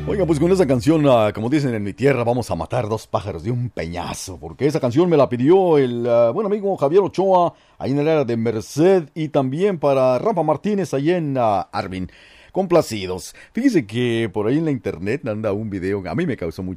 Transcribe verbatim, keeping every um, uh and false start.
Oiga, pues con esa canción, ah, como dicen en mi tierra, vamos a matar dos pájaros de un peñazo, porque esa canción me la pidió el ah, buen amigo Javier Ochoa, ahí en el área de Merced, y también para Rafa Martínez, ahí en ah, Arvin. Complacidos. Fíjese que por ahí en la internet anda un video que a mí me causó mucho